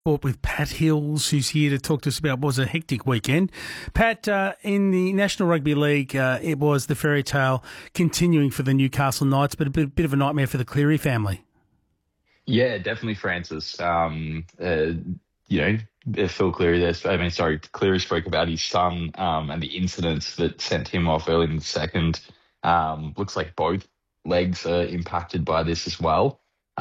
Sport with Pat Hills, who's here to talk to us about what was a hectic weekend. Pat, in the National Rugby League, it was the fairy tale continuing for the Newcastle Knights, but a bit of a nightmare for the Cleary family. Yeah, definitely, Francis. Phil Cleary there. Cleary spoke about his son and the incidents that sent him off early in the second. Looks like both legs are impacted by this as well.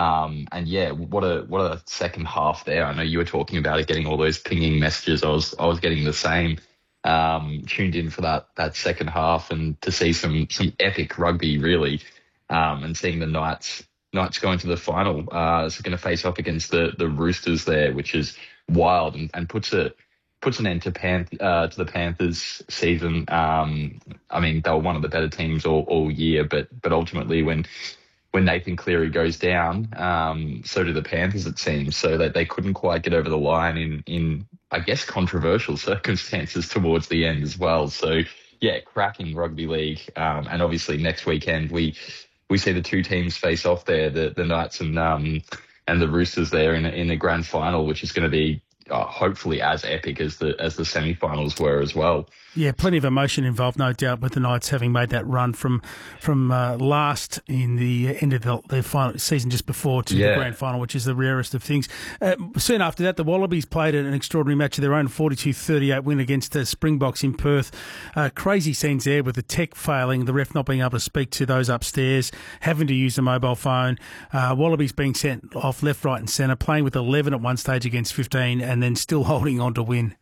What a second half there. I know you were talking about it, getting all those pinging messages. I was getting the same. Tuned in for that second half and to see some epic rugby really, and seeing the Knights going to the final. So going to face off against the Roosters there, which is wild and puts an end to the Panthers season. They were one of the better teams all year, but ultimately when Nathan Cleary goes down, so do the Panthers, it seems. So that they couldn't quite get over the line in I guess, controversial circumstances towards the end as well. So, yeah, cracking rugby league. And obviously next weekend we see the two teams face off there, the Knights and the Roosters there in the grand final, which is going to be hopefully as epic as the semi-finals were as well. Yeah, plenty of emotion involved, no doubt, with the Knights having made that run from last in the end of their final season just before to the grand final, which is the rarest of things. Soon after that, the Wallabies played an extraordinary match of their own, 42-38 win against the Springboks in Perth. Crazy scenes there with the tech failing, the ref not being able to speak to those upstairs, having to use a mobile phone. Wallabies being sent off left, right and centre, playing with 11 at one stage against 15 and then still holding on to win.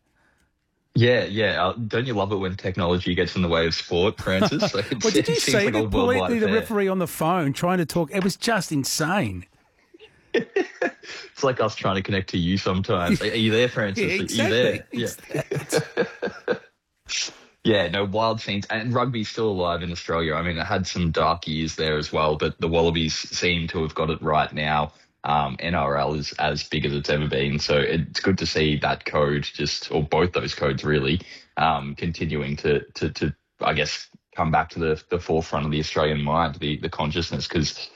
Yeah. Don't you love it when technology gets in the way of sport, Francis? Well, did you see the referee on the phone trying to talk? It was just insane. It's like us trying to connect to you sometimes. Are you there, Francis? Yeah, exactly. Are you there? Yeah. Wild scenes. And rugby's still alive in Australia. I mean, it had some dark years there as well, but the Wallabies seem to have got it right now. NRL is as big as it's ever been, so it's good to see that code or both those codes really, continuing to I guess come back to the forefront of the Australian mind, the consciousness, because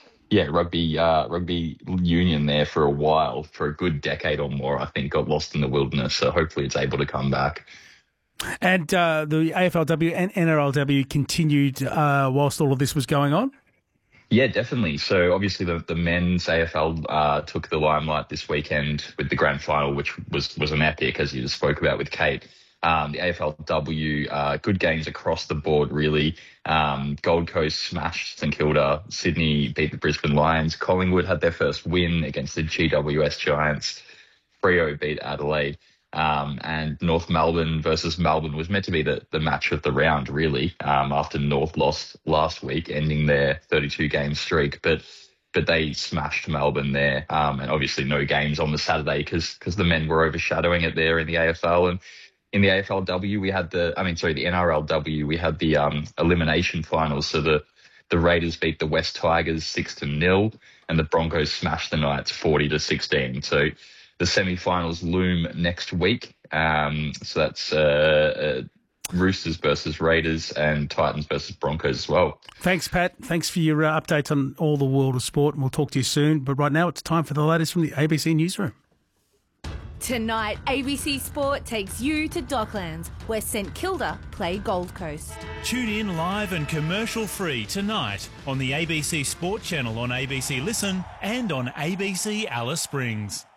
rugby union there for a while, for a good decade or more, I think got lost in the wilderness. So hopefully it's able to come back. And the AFLW and NRLW continued whilst all of this was going on. Yeah, definitely. So obviously the men's AFL took the limelight this weekend with the grand final, which was an epic, as you just spoke about with Kate. The AFLW, good games across the board, really. Gold Coast smashed St Kilda. Sydney beat the Brisbane Lions. Collingwood had their first win against the GWS Giants. Freo beat Adelaide. And North Melbourne versus Melbourne was meant to be the match of the round, really, after North lost last week, ending their 32-game streak. But they smashed Melbourne there. And obviously no games on the Saturday because the men were overshadowing it there in the AFL. And in the AFLW, the NRLW, we had the elimination finals. So the Raiders beat the West Tigers 6-0, and the Broncos smashed the Knights 40-16. So the semi-finals loom next week. So that's Roosters versus Raiders and Titans versus Broncos as well. Thanks, Pat. Thanks for your updates on all the world of sport, and we'll talk to you soon. But right now it's time for the latest from the ABC Newsroom. Tonight, ABC Sport takes you to Docklands, where St Kilda play Gold Coast. Tune in live and commercial-free tonight on the ABC Sport channel on ABC Listen and on ABC Alice Springs.